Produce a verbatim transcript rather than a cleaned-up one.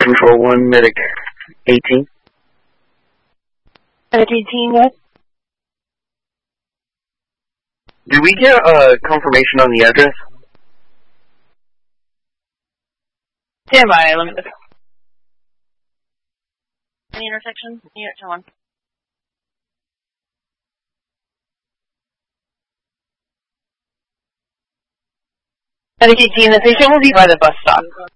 Control one, Medic eighteen. Medic eighteen, what? Did we get uh, confirmation on the address? Stand by, let me look. Any intersection? Unit two one. Medic eighteen, the patient will be by the bus stop.